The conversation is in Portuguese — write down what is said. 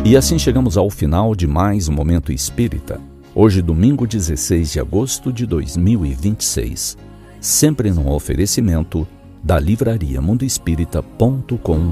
E assim chegamos ao final de mais um Momento Espírita. Hoje, domingo 16 de agosto de 2026. Sempre num oferecimento da livraria mundoespírita.com.br.